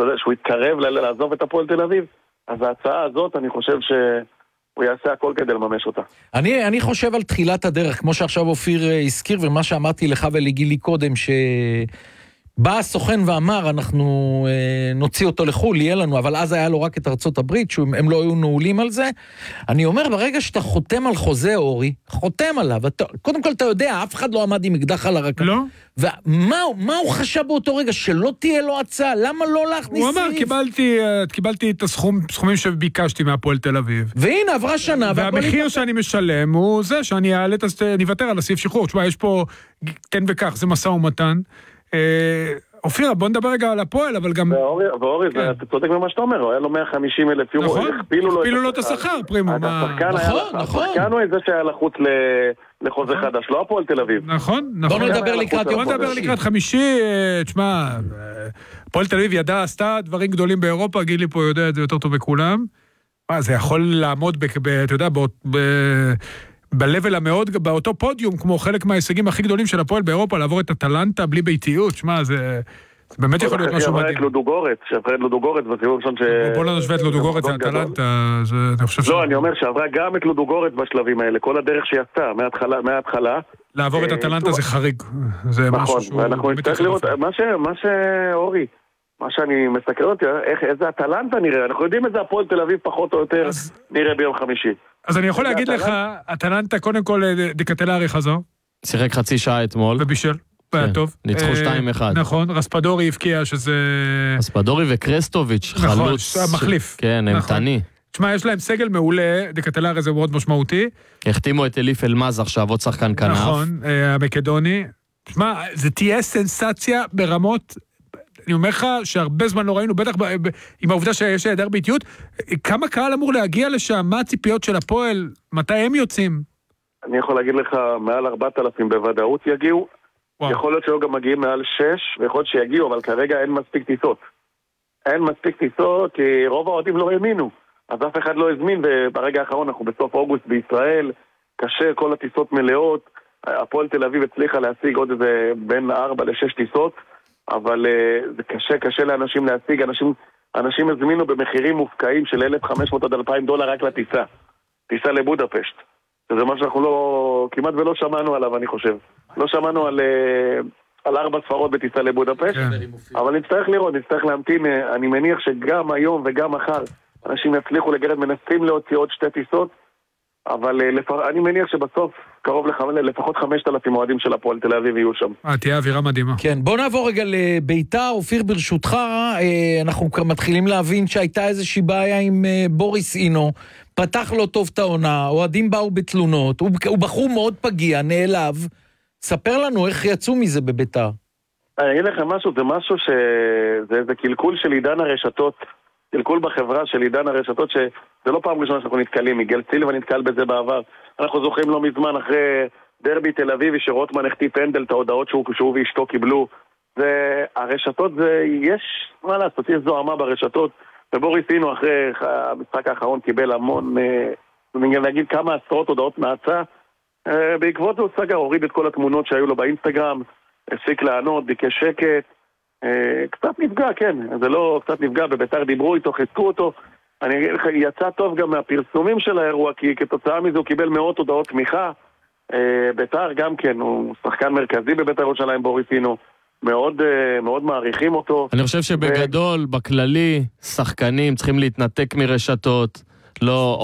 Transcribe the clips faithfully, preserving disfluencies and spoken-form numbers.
אתה יודע, שהוא יתקרב לעזוב את הפועל תל אביב, אז ההצעה הזאת, אני חושב שהוא יעשה הכל כדי לממש אותה. אני, אני חושב על תחילת הדרך, כמו שעכשיו אופיר הזכיר, ומה שאמרתי לך ולגילי קודם, ש... בא הסוכן ואמר, אנחנו אה, נוציא אותו לחול, יהיה לנו, אבל אז היה לו רק את ארצות הברית, שהם לא היו נעולים על זה. אני אומר, ברגע שאתה חותם על חוזה, אורי, חותם עליו, אתה, קודם כל אתה יודע, אף אחד לא עמד עם אקדח על הרקע. לא. ומה מה הוא חשב באותו רגע? שלא תהיה לו הצעה? למה לא להכניס? הוא אמר, קיבלתי, קיבלתי את הסכום, סכומים שביקשתי מהפועל תל אביב. והנה, עברה שנה. והמחיר שאני משלם הוא זה, שאני אעלה, אני אוותר על הסעיף שחרור. תשמע, יש פה, כן וכך, זה משא ומתן. אופיר, בוא נדבר רגע על הפועל, אבל גם... ואורי, אתה צודק ממה שאתה אומר, היה לו מאה וחמישים אלף יורו, נכון, הכפילו לו את השכר, פרימו. השחקן הוא איזה שהיה לחוץ לחוזה חדש, לא הפועל תל אביב. נכון, נכון. בוא נדבר לקראת בוא נדבר לקראת חמישי, תשמע, הפועל תל אביב ידע, עשתה דברים גדולים באירופה, גילי פה יודע את זה יותר טוב בכולם. זה יכול לעמוד, אתה יודע, ב-level המאוד, באותו פודיום, כמו חלק מההישגים הכי גדולים של הפועל באירופה, לעבור את הטלנטה בלי ביתיות, שמה, זה באמת יכול להיות משהו מדהים. לודוגורץ, שעברה את לודוגורץ, בסיבוב ראשון ש... בוא לא נשווה את לודוגורץ, זה הטלנטה, אני חושב ש... לא, אני אומר שעברה גם את לודוגורץ בשלבים האלה, כל הדרך שיצאה, מההתחלה. לעבור את הטלנטה זה חריג. נכון, ואנחנו נצטרך לראות, מה שאורי, מה שאני מסתכל אותי, איזה הטלנטה נראה, אנחנו יודעים איזה הפועל תל אביב פחות או יותר נראה ביום חמישי. אז אני יכול להגיד לך, הטלנטה קודם כל דקטלרי חזר. שיחק חצי שעה אתמול. ובישל, היה טוב. ניצחו שתיים אחד. נכון, רספדורי הבקיע שזה... רספדורי וקרסטוביץ', חלוץ. נכון, המחליף. כן, אימתני. תשמע, יש להם סגל מעולה, דקטלרי זה מאוד משמעותי. החתימו את אליף אלמז עכשיו, עוד שחקן כנף. נכון, המקדוני. תשמע, זה תהיה סנסציה ברמות... אני אומר לך שהרבה זמן לא ראינו, בטח עם העובדה שיש היעדר ביתיות, כמה קהל אמור להגיע לשם? מה הציפיות של הפועל? מתי הם יוצאים? אני יכול להגיד לך, מעל ארבעת אלפים בוודאות יגיעו, וואו. יכול להיות שהיו גם מגיעים מעל שש, ויכול להיות שיגיעו, אבל כרגע אין מספיק טיסות. אין מספיק טיסות, כי רוב האוהדים לא האמינו, אז אף אחד לא הזמין, וברגע האחרון אנחנו בסוף אוגוסט בישראל, קשה, כל הטיסות מלאות, הפועל תל אביב הצליחה להשיג עוד איזה בין ארבע לשש טיסות, אבל uh, זה קשה, קשה לאנשים להשיג, אנשים, אנשים הזמינו במחירים מופקעים של אלף וחמש מאות עד אלפיים דולר רק לטיסה, טיסה לבודפשט. זה מה שאנחנו לא, כמעט ולא שמענו עליו, אני חושב. לא שמענו על, uh, על ארבע ספרות בטיסה לבודפשט, אבל נצטרך לראות, נצטרך להמתין, uh, אני מניח שגם היום וגם מחר, אנשים יצליחו לגרד, מנסים להוציא עוד שתי טיסות, אבל לפח... אני מניח שבסוף קרוב לפחות חמשת אלפים אוהדים של הפועל תל אביב יהיו שם. אה, תהיה אווירה מדהימה. כן, בוא נעבור רגע לביתר, אופיר ברשותך, אנחנו כבר מתחילים להבין שהייתה איזושהי בעיה עם בוריס אינו, פתח לא טוב את העונה, אוהדים באו בתלונות, הוא, הוא בחור מאוד פגיע, נעלב, ספר לנו איך יצאו מזה בביתר. אני אגיד לכם משהו, זה משהו ש... זה, זה קלקול של עידן הרשתות, קלקול בחברה של עידן הרשתות, שזה לא פעם ראשונה שאנחנו נתקלים, מיגל סילבה נתקל בזה בעבר. אנחנו זוכרים לא מזמן אחרי דרבי תל אביבי שרוטמן החטיף פנדל, את ההודעות שהוא, שהוא ואשתו קיבלו. זה, הרשתות זה, יש, מה לעשות, יש זוהמה ברשתות, ובוריס אינו אחרי המשחק האחרון קיבל המון, אני נגיד כמה עשרות הודעות נעצה, בעקבות זה הוא סגר, הוריד את כל התמונות שהיו לו באינסטגרם, הפסיק לענות, ביקש שקט, קצת נפגע, כן, זה לא קצת נפגע, בביתר דיברו איתו, חיזקו אותו, אני אגיד לך, יצא טוב גם מהפרסומים של האירוע, כי כתוצאה מזה הוא קיבל מאות הודעות תמיכה, ביתר גם כן, הוא שחקן מרכזי בביתר ירושלים, בוריס אינו, מאוד, מאוד מעריכים אותו. אני חושב שבגדול, בכללי, שחקנים צריכים להתנתק מרשתות, לא,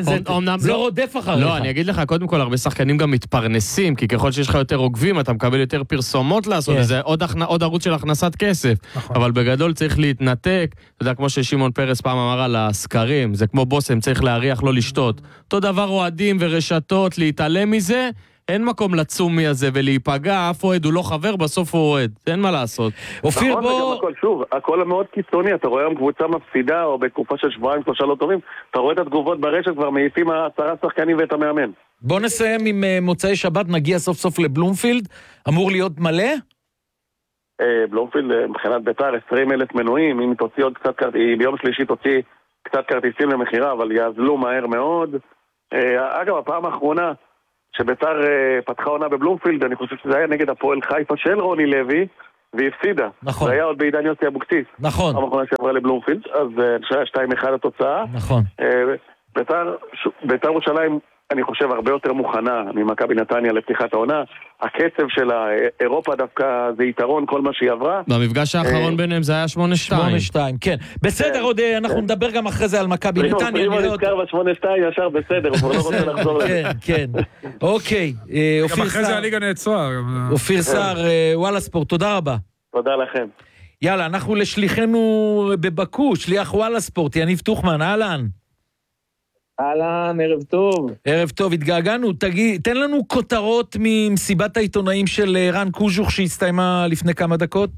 זה רודף אחריך. לא, אני אגיד לך, קודם כל, הרבה שחקנים גם מתפרנסים, כי ככל שיש לך יותר עוקבים, אתה מקבל יותר פרסומות לעשות, וזה עוד ערוץ של הכנסת כסף. אבל בגדול צריך להתנתק, אתה יודע, כמו ששימון פרס פעם אמר על הסקרים, זה כמו בוסם, צריך להריח, לא לשתות. אותו דבר אוהדים ורשתות, להתעלם מזה, אין מקום לצום מזה ולהיפגע, אף אוהד הוא לא חבר, בסוף הוא אוהד. אין מה לעשות. אופיר בוא... הכל, שוב, הכל מאוד קיצוני, אתה רואה היום קבוצה מפסידה, או בתקופה של שבועיים, שלושה לא טובים, אתה רואה את התגובות ברשת, כבר מעיפים עשרה שחקנים ואת המאמן. בוא נסיים עם מוצאי שבת, נגיע סוף סוף לבלומפילד, אמור להיות מלא? בלומפילד, מבחינת ביתר, עשרים אלף מנויים, אם תוציא עוד קצת, ביום שלישי תוציא קצת כרטיסים למחירה, אבל יעזלו מהר מאוד. אגב, הפעם האחרונה שביתר פתחה עונה בבלומפילד, אני חושב שזה היה נגד הפועל חיפה של רוני לוי, והפסידה. נכון. זה היה עוד בעידן יוסי אבוקסיס. נכון. המכונה שעברה לבלומפילד, אז שתיים אחד התוצאה. נכון. בית"ר ירושלים, אני חושב, הרבה יותר מוכנה ממכבי נתניה לפתיחת העונה. הקצב של אירופה דווקא זה יתרון, כל מה שהיא עברה. במפגש האחרון ביניהם זה היה שמונה שתיים. שמונה שתיים, כן. בסדר, עוד אנחנו נדבר גם אחרי זה על מכבי נתניה. פרימו נזכר ב-שמונה שתיים ישר בסדר, הוא לא רוצה לחזור לזה. כן, כן. אוקיי, גם אחרי זה הליגה נעצרה. אופיר סער, וואלה ספורט, תודה רבה. תודה לכם. יאללה, אנחנו לשליחנו בבקו, שליח וואלה ספורט, יניב תוכמן, אהלן. אהלן, ערב טוב. ערב טוב, התגעגענו. תגיד, תן לנו כותרות ממסיבת העיתונאים של רן קוז'וך שהסתיימה לפני כמה דקות.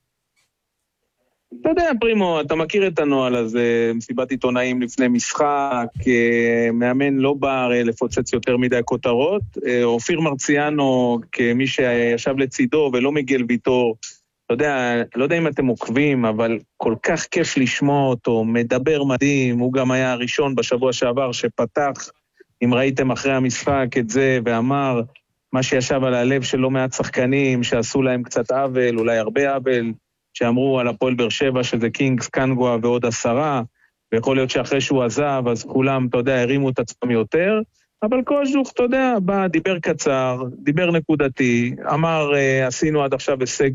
אתה יודע, פרימו, אתה מכיר את הנוהל הזה, מסיבת עיתונאים לפני משחק, מאמן לא בא לפוצץ יותר מדי כותרות. אופיר מרציאנו, כמי שישב לצידו ולא מיגל ויטור, אתה יודע, לא יודע אם אתם עוקבים, אבל כל כך כיף לשמוע אותו, מדבר מדהים, הוא גם היה הראשון בשבוע שעבר שפתח, אם ראיתם אחרי המשחק את זה, ואמר מה שישב על הלב של לא מעט שחקנים, שעשו להם קצת עוול, אולי הרבה עוול, שאמרו על הפועל באר שבע שזה קינגס, קנגואה ועוד עשרה, ויכול להיות שאחרי שהוא עזב, אז כולם, אתה יודע, הרימו את עצמם יותר, אבל קוז'וך, אתה יודע, בא, דיבר קצר, דיבר נקודתי, אמר, עשינו עד עכשיו הישג,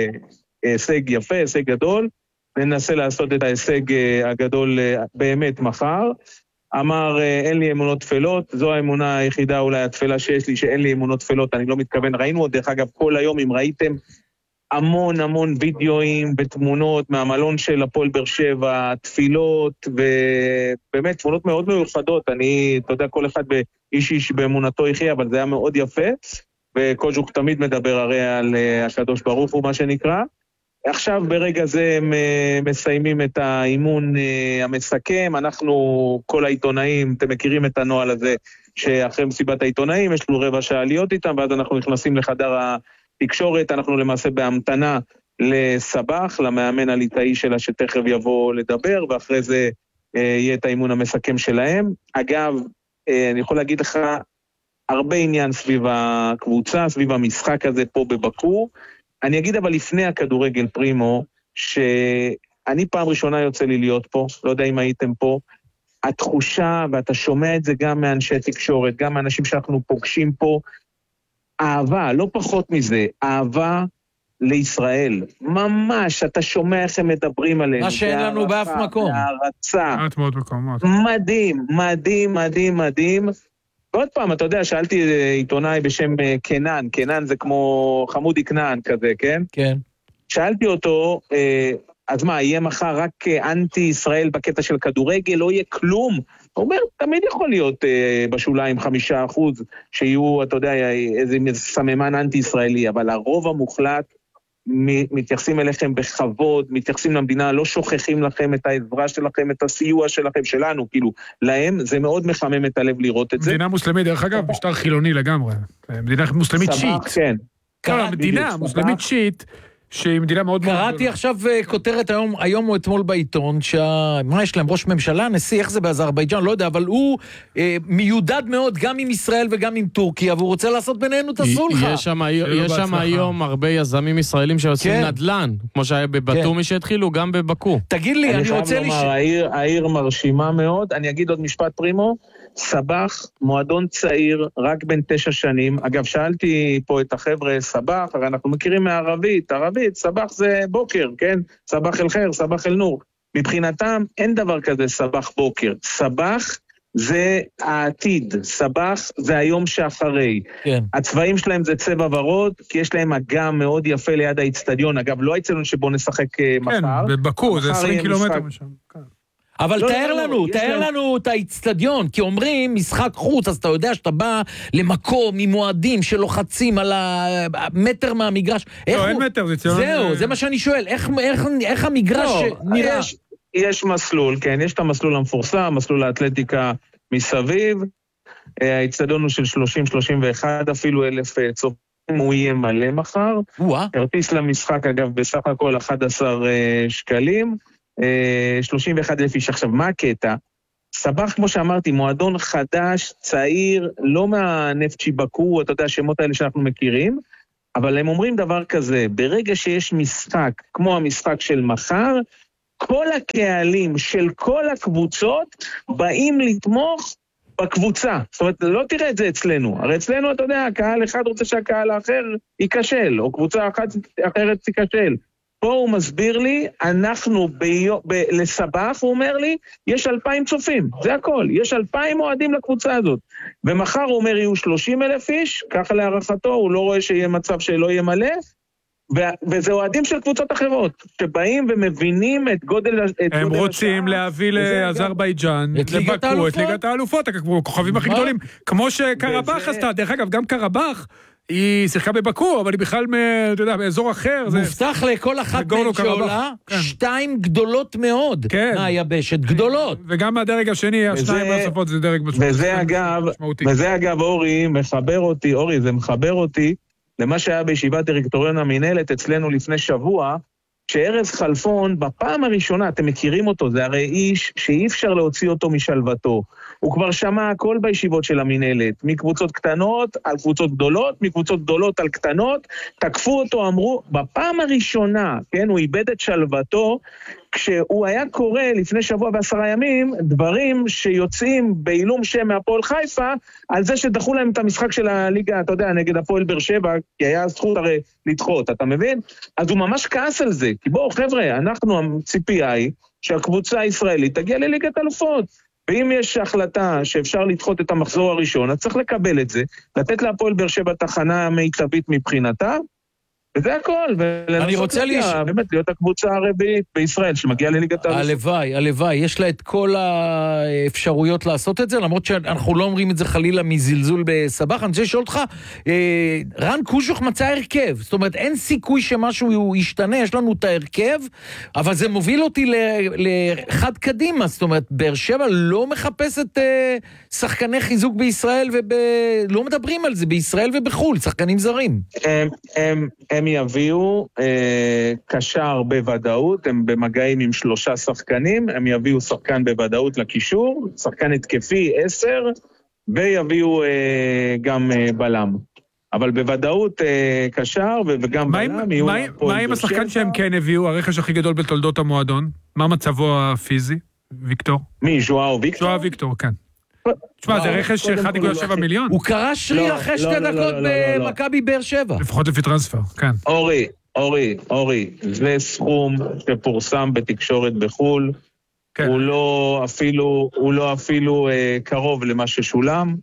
הישג יפה, הישג גדול, ננסה לעשות את ההישג הגדול באמת מחר, אמר, אין לי אמונות תפלות, זו האמונה היחידה אולי התפלה שיש לי, שאין לי אמונות תפלות, אני לא מתכוון, ראינו עוד, דרך אגב, כל היום, אם ראיתם, המון המון וידאוים ותמונות מהמלון של הפועל באר שבע, תפילות, ובאמת תמונות מאוד מיוחדות, אני, אתה יודע, כל אחד באיש איש באמונתו יחיה, אבל זה היה מאוד יפה, וקוז'וך תמיד מדבר הרי על הקדוש ברוך הוא, מה שנקרא. עכשיו ברגע זה הם מסיימים את האימון המסכם, אנחנו, כל העיתונאים, אתם מכירים את הנוהל הזה, שאחרי מסיבת העיתונאים, יש לנו רבע שעה להיות איתם, ואז אנחנו נכנסים לחדר ה... תקשורת, אנחנו למעשה בהמתנה לסבח, למאמן הליטאי שלה שתכף יבוא לדבר, ואחרי זה אה, יהיה את האימון המסכם שלהם. אגב, אה, אני יכול להגיד לך, הרבה עניין סביב הקבוצה, סביב המשחק הזה פה בבקו. אני אגיד אבל לפני הכדורגל פרימו, שאני פעם ראשונה יוצא לי להיות פה, לא יודע אם הייתם פה, התחושה, ואתה שומע את זה גם מאנשי תקשורת, גם מאנשים שאנחנו פוגשים פה, אהבה, לא פחות מזה, אהבה לישראל. ממש, אתה שומע איך הם מדברים עלינו. מה שאין לנו באף מקום. בהרצה. מעט מאוד מקומות. מדהים, מדהים, מדהים, מדהים. ועוד פעם, אתה יודע, שאלתי עיתונאי בשם קנן, קנן זה כמו חמודי קנן כזה, כן? כן. שאלתי אותו, אז מה, יהיה מחר רק אנטי ישראל בקטע של כדורגל, לא יהיה כלום? הוא אומר, תמיד יכול להיות אה, בשוליים חמישה אחוז, שיהיו, אתה יודע, איזה סממן אנטי-ישראלי, אבל הרוב המוחלט מתייחסים אליכם בכבוד, מתייחסים למדינה, לא שוכחים לכם את העזרה שלכם, את הסיוע שלכם, שלנו, כאילו, להם זה מאוד מחמם את הלב לראות את זה. מדינה מוסלמית, דרך אגב, משטר חילוני לגמרי. מדינה מוסלמית שיעית. כן. לא, מדינה מוסלמית שיעית, שהיא מדינה מאוד מאוד... קראתי עכשיו כותרת היום, היום או אתמול בעיתון, מה יש להם, ראש ממשלה, נשיא, איך זה באזרבייג'אן, לא יודע, אבל הוא אה, מיודד מאוד גם עם ישראל וגם עם טורקיה, והוא רוצה לעשות בינינו את הסולחה. יש שם, יש שם היום הרבה יזמים ישראלים שעושים כן. נדל"ן, כמו שהיה בבטומי כן. שהתחילו, גם בבקו. תגיד לי, אני, אני רוצה... אני חייב לומר, העיר, העיר מרשימה מאוד, אני אגיד עוד משפט פרימו, סבח, מועדון צעיר, רק בין תשע שנים. אגב, שאלתי פה את החבר'ה סבח, הרי אנחנו מכירים מערבית, ערבית, סבח זה בוקר, כן? סבח אל חיר, סבח אל נור. מבחינתם אין דבר כזה סבח בוקר. סבח זה העתיד, סבח זה היום שאחרי. כן. הצבעים שלהם זה צבע ורוד, כי יש להם אגם מאוד יפה ליד האצטדיון. אגב, לא האצטדיון שבו נשחק כן, מחר. כן, בבקו, זה עשרים קילומטר משם. כן. אבל לא, תאר לא, לנו, תאר לנו, לנו את האצטדיון, כי אומרים משחק חוץ, אז אתה יודע שאתה בא למקום עם מועדים שלוחצים על המטר מהמגרש. לא, אין מטר, זה ציון... זהו, זה מה שאני שואל, איך, איך, איך המגרש לא, נראה? יש, יש מסלול, כן, יש את המסלול המפורסם, מסלול האתלטיקה מסביב, האצטדיון הוא של שלושים שלושים ואחת אפילו אלף צופים, הוא יהיה מלא מחר. כרטיס למשחק, אגב, בסך הכל אחד עשר שקלים, שלושים ואחת אלף איש. עכשיו, מה הקטע? סבח, כמו שאמרתי, מועדון חדש, צעיר, לא מהנפט שיבקו, אתה יודע, השמות האלה שאנחנו מכירים, אבל הם אומרים דבר כזה, ברגע שיש משחק, כמו המשחק של מחר, כל הקהלים של כל הקבוצות באים לתמוך בקבוצה. זאת אומרת, לא תראה את זה אצלנו. הרי אצלנו, אתה יודע, הקהל אחד רוצה שהקהל האחר ייכשל, או קבוצה אחת אחרת ייכשל. פה הוא מסביר לי, אנחנו ביו, ב, לסבח, הוא אומר לי, יש אלפיים צופים, זה הכל, יש אלפיים אוהדים לקבוצה הזאת. ומחר הוא אומר, יהיו שלושים אלף איש, ככה להערכתו, הוא לא רואה שיהיה מצב שלא יהיה מלא, ו- וזה אוהדים של קבוצות אחרות, שבאים ומבינים את גודל... את הם גודל רוצים השעה, להביא לאזרבייג'אן, לבקו, את ליגת האלופות, הכוכבים הכי גדולים, כמו שקרבח עשתה, דרך אגב, גם קרבח, היא שיחקה בבקו, אבל היא בכלל, אתה יודע, באזור אחר. מובטח לכל אחת מהן שעולה, שתיים גדולות מאוד מהיבשת, גדולות. וגם מהדרג השני, השתיים מהסופות זה דרג משמעותי. וזה אגב, וזה אגב, אורי, מחבר אותי, אורי, זה מחבר אותי, למה שהיה בישיבת דירקטוריון המנהלת אצלנו לפני שבוע, שארז חלפון, בפעם הראשונה, אתם מכירים אותו, זה הרי איש שאי אפשר להוציא אותו משלוותו. הוא כבר שמע הכל בישיבות של המנהלת, מקבוצות קטנות על קבוצות גדולות, מקבוצות גדולות על קטנות, תקפו אותו, אמרו, בפעם הראשונה, כן, הוא איבד את שלוותו, כשהוא היה קורא לפני שבוע ועשרה ימים, דברים שיוצאים בעילום שם מהפועל חיפה, על זה שדחו להם את המשחק של הליגה, אתה יודע, נגד הפועל באר שבע, כי היה זכות הרי לדחות, אתה מבין? אז הוא ממש כעס על זה, כי בואו חבר'ה, אנחנו, הציפייה היא, שהקבוצה הישראלית תגיע לליגת אלופות, ואם יש החלטה שאפשר לדחות את המחזור הראשון, אז צריך לקבל את זה, לתת להפועל באר שבע תחנה מיטבית מבחינתה, וזה הכל, ולנסות להגיע, באמת להיות הקבוצה הרביעית בישראל, שמגיעה לליגת האלופות. הלוואי, הלוואי, יש לה את כל האפשרויות לעשות את זה, למרות שאנחנו לא אומרים את זה חלילה מזלזול בסבח. אני רוצה לשאול אותך, רן קוז'וך מצא הרכב, זאת אומרת, אין סיכוי שמשהו ישתנה, יש לנו את ההרכב, אבל זה מוביל אותי לאחד קדימה, זאת אומרת, באר שבע לא מחפשת שחקני חיזוק בישראל, ולא מדברים על זה, בישראל ובחול, שחקנים זרים. הם, הם, הם יביאו אה, קשר בוודאות, הם במגעים עם שלושה שחקנים, הם יביאו שחקן בוודאות לקישור, שחקן התקפי עשר, ויביאו אה, גם אה, בלם. אבל בוודאות אה, קשר וגם בלם יהיו... מה עם השחקן שהם כן הביאו, הרכש הכי גדול בתולדות המועדון? מה מצבו הפיזי, ויקטור? מי, ז'ואאו ויקטור? ז'ואאו ויקטור, כן. תשמע, זה רכש אחד נקודה שבע מיליון. הוא קרא שריר אחרי שתי דקות במכבי באר שבע. לפחות לפי טרנספר, כן. אורי, אורי, אורי, זה סכום שפורסם בתקשורת בחול, הוא לא אפילו, הוא לא אפילו קרוב למה ששולם,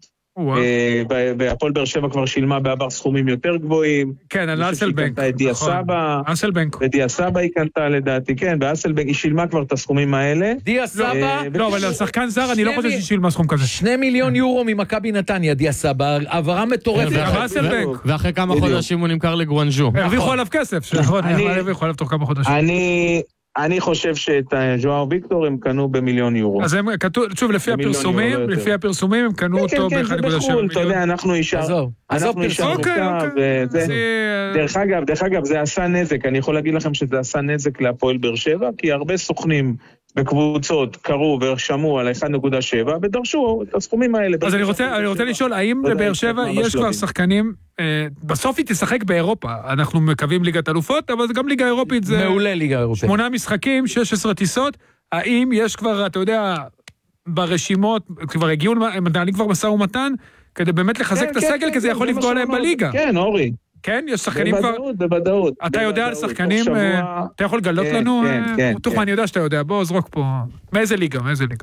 והפועל באר שבע כבר שילמה בעבר סכומים יותר גבוהים. כן, על אסלבנק. אסלבנק. ודיה סבא היא קנתה לדעתי, כן, ואסלבנק היא שילמה כבר את הסכומים האלה. דיה סבא? לא, אבל לשחקן זר אני לא חושב שהיא שילמה סכום כזה. שני מיליון יורו ממכבי נתניה, דיה סבא, העברה מטורפת. ואחרי כמה חודשים הוא נמכר לגואנג'ו. הרוויחו עליו כסף, הרוויחו עליו תוך כמה חודשים. אני... אני חושב שאת ז'ואאו ויקטור הם קנו במיליון יורו. אז הם כתוב, שוב, לפי הפרסומים, לפי הפרסומים הם קנו אותו ב-אחד נקודה שבע מיליון. אתה יודע, אנחנו אישרנו. אנחנו אישרנו קו, דרך אגב, דרך אגב, זה עשה נזק, אני יכול להגיד לכם שזה עשה נזק להפועל באר שבע, כי הרבה סוכנים בקבוצות קראו ושמעו על אחד נקודה שבע, ודרשו את הסכומים האלה. אז אני רוצה, אני רוצה לשאול, האם לבאר שבע יש כבר שחקנים, בסוף היא תשחק באירופה, אנחנו מקווים ליגת אלופות, אבל גם ליגה אירופית זה... מעולה ליגה אירופית. שמונה משחקים, שש עשרה טיסות, האם יש כבר, אתה יודע, ברשימות, כבר הגיעו, הם מנהלים כבר משא ומתן, כדי באמת לחזק את הסגל, כי זה יכול לפגוע להם בליגה. כן, אורי. כן, יש שחקנים כבר... בוודאות, בוודעות. אתה יודע על שחקנים, אתה יכול לגלות לנו? תוכמן, אני יודע שאתה יודע, בוא, זרוק פה. מאיזה ליגה, מאיזה ליגה?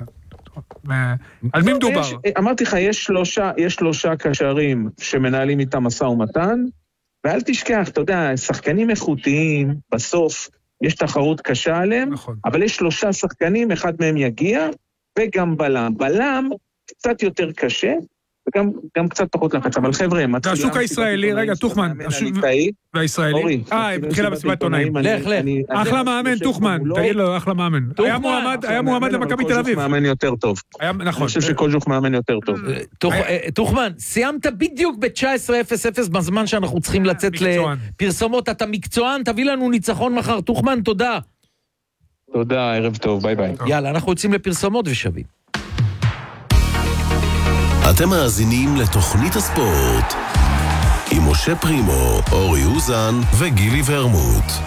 על מי מדובר? אמרתי לך, יש שלושה, יש שלושה קשרים שמנהלים איתם משא ומתן, ואל תשכח, אתה יודע, שחקנים איכותיים, בסוף יש תחרות קשה עליהם, אבל יש שלושה שחקנים, אחד מהם יגיע, וגם בלם. בלם קצת יותר קשה, וגם גם קצת פחות לחץ, אבל חבר'ה, השוק הישראלי, רגע, תוכמן, והישראלי, אה, התחילה בסביבת עונאים. לך, לך. אחלה מאמן, תוכמן, תגיד לו, אחלה מאמן. היה מועמד למכבי תל אביב. קוז'וך מאמן יותר טוב. נכון. אני חושב שקוז'וך מאמן יותר טוב. תוכמן, סיימת בדיוק ב-תשע עשרה אפס אפס בזמן שאנחנו צריכים לצאת לפרסומות. אתה מקצוען, תביא לנו ניצחון מחר. תוכמן, תודה. תודה, ערב טוב, ביי ביי. יאללה, אנחנו יוצאים לפרסומות ושווים. אתם מאזינים לתוכנית הספורט עם משה פרימו, אורי אוזן וגילי ורמוט.